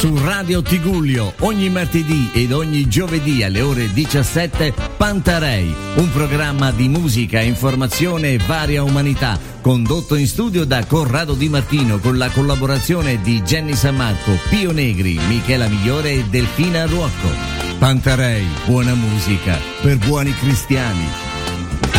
Su Radio Tigullio, ogni martedì ed ogni giovedì alle ore 17, Pantarei, un programma di musica, informazione e varia umanità, condotto in studio da Corrado Di Martino con la collaborazione di Jenny San Marco, Pio Negri, Michela Migliore e Delfina Ruocco. Pantarei, buona musica per buoni cristiani.